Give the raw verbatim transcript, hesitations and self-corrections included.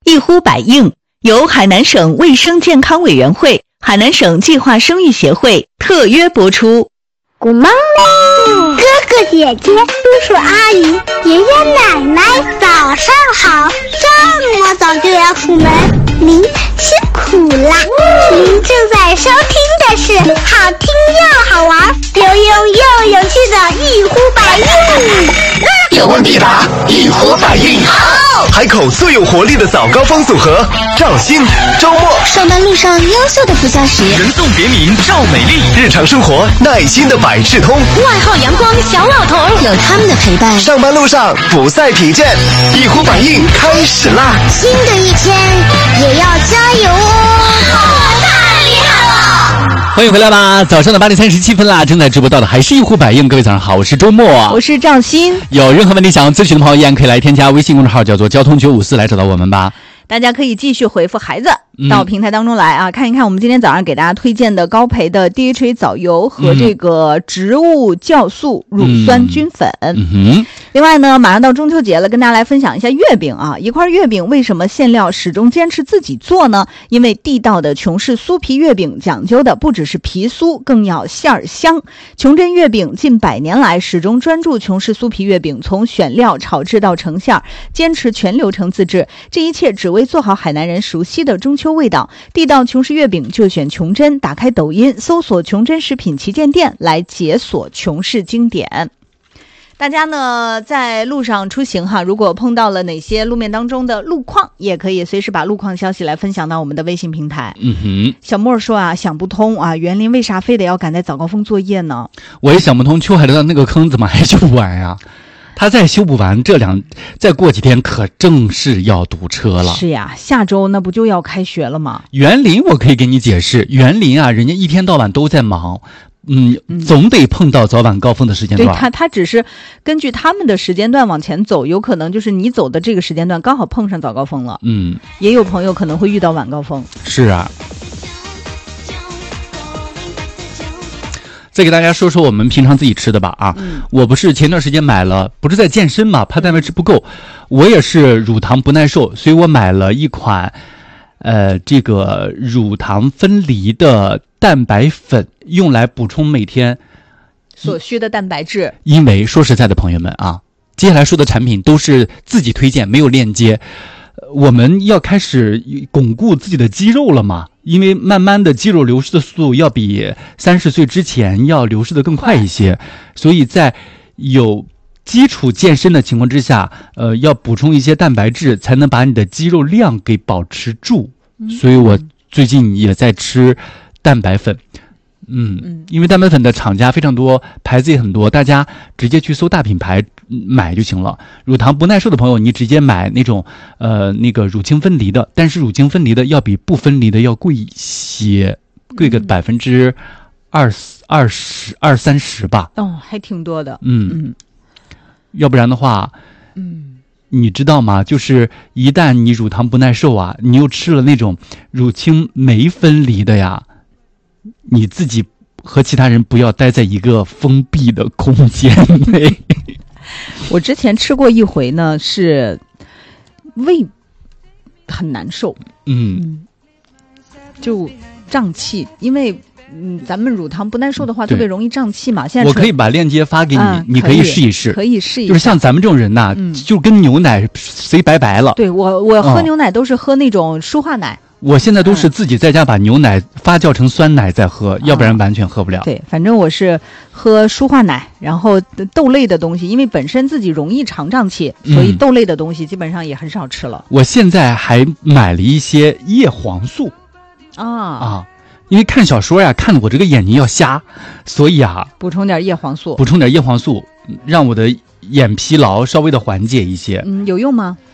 一呼百应，由海南省卫生健康委员会、海南省计划生育协会特约播出。 Good morning， 哥哥姐姐、叔叔阿姨、爷爷奶奶，早上好！这么早就要出门，您辛苦啦！您正在收听的是好听又好玩、有用又有趣的一呼百应。 有问必答，一呼百应。好，海口最有活力的早高峰组合，赵鑫、周末。 上班路上优秀的副驾驶， 人送别名赵美丽。日常生活耐心的百事通， 外号阳光小老头，有他们的陪伴， 上班路上不再疲倦。一呼百应开始啦！ 新的一天也要加油哦！ 太厉害了！ 欢迎回来吧！早上的八点三十七分啦，正在直播到的还是一呼百应。各位早上好，我是周末， 我是赵鑫。有任何问题想要咨询的朋友，依然可以来添加微信公众号，叫做交通九五四，来找到我们吧。 大家可以继续回复孩子到平台当中来啊、嗯、看一看我们今天早上给大家推荐的高培的 D H A 藻油和这个植物酵素乳酸菌粉、嗯嗯、另外呢马上到中秋节了，跟大家来分享一下月饼啊。一块月饼为什么馅料始终坚持自己做呢？因为地道的琼氏酥皮月饼讲究的不只是皮酥，更要馅儿香。琼珍月饼近百年来始终专注琼氏酥皮月饼，从选料炒制到成馅，坚持全流程自制，这一切只为做好海南人熟悉的中秋味道。地道琼氏月饼就选琼珍，打开抖音搜索琼珍食品旗舰店来解锁琼氏经典。大家呢在路上出行哈，如果碰到了哪些路面当中的路况，也可以随时把路况消息来分享到我们的微信平台。嗯哼，小莫说啊，想不通啊，园林为啥非得要赶在早高峰作业呢？ 我也想不通，秋海的那个坑怎么还修不完呀？他再修不完，这两再过几天可正是要堵车了。 是呀，下周那不就要开学了吗？ 园林我可以给你解释，园林啊，人家一天到晚都在忙，嗯，嗯总得碰到早晚高峰的时间段。 对，他他只是根据他们的时间段往前走，有可能就是你走的这个时间段刚好碰上早高峰了。嗯，也有朋友可能会遇到晚高峰。 是啊。再给大家说说我们平常自己吃的吧啊、嗯，我不是前段时间买了，不是在健身嘛，怕蛋白质不够，我也是乳糖不耐受，所以我买了一款呃这个乳糖分离的蛋白粉，用来补充每天所需的蛋白质。 因为说实在的朋友们啊，接下来说的产品都是自己推荐，没有链接，我们要开始巩固自己的肌肉了嘛，因为慢慢的肌肉流失的速度要比三十岁之前要流失的更快一些，所以在有基础健身的情况之下，呃，要补充一些蛋白质，才能把你的肌肉量给保持住。嗯、所以我最近也在吃蛋白粉。嗯，因为蛋白粉的厂家非常多，牌子也很多，大家直接去搜大品牌买就行了。乳糖不耐受的朋友，你直接买那种呃那个乳清分离的，但是乳清分离的要比不分离的要贵一些，贵个百分之二二十二三十吧。 哦，还挺多的。 嗯嗯，要不然的话，嗯，你知道吗？就是一旦你乳糖不耐受啊，你又吃了那种乳清没分离的呀。你自己和其他人不要待在一个封闭的空间内。 我之前吃过一回呢，是胃很难受，嗯，嗯就胀气，因为嗯，咱们乳糖不耐受的话，特别容易胀气嘛。现在我可以把链接发给你，嗯、你可以试一试， 可以试一试。 就是像咱们这种人呐、嗯，就跟牛奶随白白了。 对我，我喝牛奶都是喝那种舒化奶。 我现在都是自己在家把牛奶发酵成酸奶再喝、嗯、要不然完全喝不了。 对，反正我是喝舒化奶，然后豆类的东西，因为本身自己容易肠胀气，所以豆类的东西基本上也很少吃了。 我现在还买了一些叶黄素啊啊，因为看小说呀，看得我这个眼睛要瞎，所以啊， 补充点叶黄素， 补充点叶黄素，让我的眼疲劳稍微的缓解一些。 嗯，有用吗？